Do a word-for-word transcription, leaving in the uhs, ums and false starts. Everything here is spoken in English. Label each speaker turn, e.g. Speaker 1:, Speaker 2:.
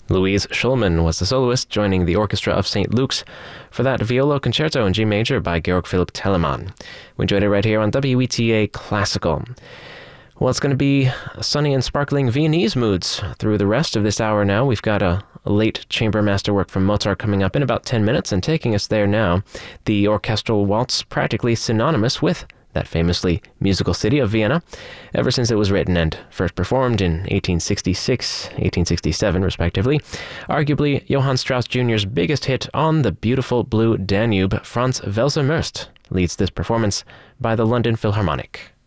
Speaker 1: Louise Schulman was the soloist, joining the Orchestra of Saint Luke's for that viola concerto in G major by Georg Philipp Telemann. We enjoyed it right here on W E T A Classical. Well, it's going to be sunny and sparkling Viennese moods through the rest of this hour now. We've got a, a late chamber masterwork from Mozart coming up in about ten minutes, and taking us there now, the orchestral waltz practically synonymous with that famously musical city of Vienna, ever since it was written and first performed in eighteen sixty-six, eighteen sixty-seven, respectively. Arguably, Johann Strauss Junior's biggest hit on the beautiful blue Danube, Franz Welser-Möst leads this performance by the London Philharmonic.